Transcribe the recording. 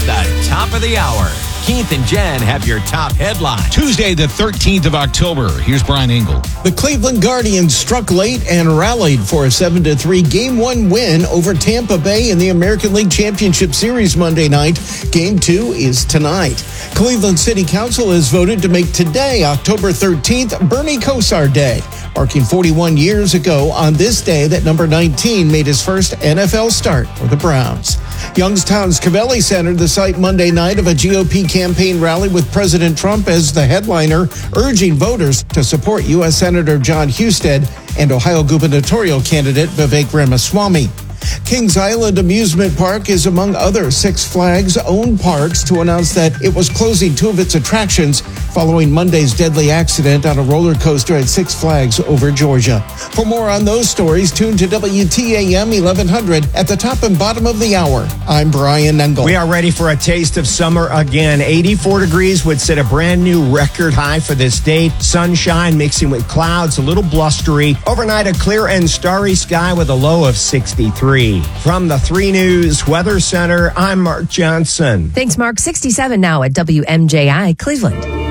the top of the hour. Keith and Jen have your top headlines. Tuesday, the 13th of October. Here's Brian Engel. The Cleveland Guardians struck late and rallied for a 7-3 Game 1 win over Tampa Bay in the American League Championship Series Monday night. Game 2 is tonight. Cleveland City Council has voted to make today, October 13th, Bernie Kosar Day, marking 41 years ago on this day that number 19 made his first NFL start for the Browns. Youngstown's Covelli Center, the site Monday night of a GOP campaign rally with President Trump as the headliner, urging voters to support U.S. Senator John Husted and Ohio gubernatorial candidate Vivek Ramaswamy. Kings Island Amusement Park is among other Six Flags-owned parks to announce that it was closing 2 of its attractions following Monday's deadly accident on a roller coaster at Six Flags over Georgia. For more on those stories, tune to WTAM 1100 at the top and bottom of the hour. I'm Brian Engel. We are ready for a taste of summer again. 84 degrees would set a brand new record high for this date. Sunshine mixing with clouds, a little blustery. Overnight, a clear and starry sky with a low of 63. From the 3 News Weather Center, I'm Mark Johnson. Thanks, Mark. 67 now at WMJI Cleveland.